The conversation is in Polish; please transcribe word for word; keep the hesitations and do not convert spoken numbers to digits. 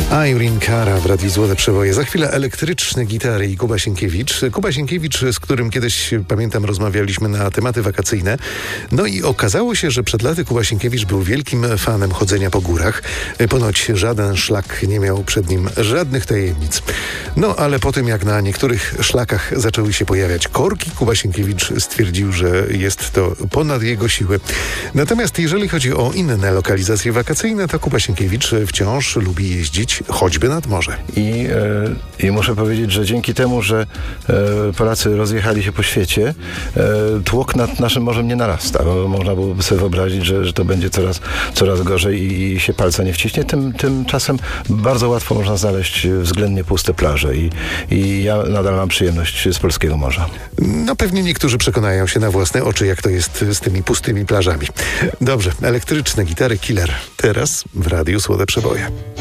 Irene Cara w Radiu Złote Przeboje. Za chwilę elektryczne gitary i Kuba Sienkiewicz. Kuba Sienkiewicz, z którym kiedyś, pamiętam, rozmawialiśmy na tematy wakacyjne. No i okazało się, że przed laty Kuba Sienkiewicz był wielkim fanem chodzenia po górach. Ponoć żaden szlak nie miał przed nim żadnych tajemnic. No ale po tym, jak na niektórych szlakach zaczęły się pojawiać korki, Kuba Sienkiewicz stwierdził, że jest to ponad jego siły. Natomiast jeżeli chodzi o inne lokalizacje wakacyjne, to Kuba Sienkiewicz wciąż lubi jeździć choćby nad morze. I, e, I muszę powiedzieć, że dzięki temu, że e, Polacy rozjechali się po świecie, e, tłok nad naszym morzem nie narasta. Bo można byłoby sobie wyobrazić, że, że to będzie coraz, coraz gorzej i, i się palca nie wciśnie. Tym, tymczasem bardzo łatwo można znaleźć względnie puste plaże i, i ja nadal mam przyjemność z polskiego morza. No pewnie niektórzy przekonają się na własne oczy, jak to jest z tymi pustymi plażami. Dobrze, elektryczne gitary Killer. Teraz w Radiu Złote Przeboje.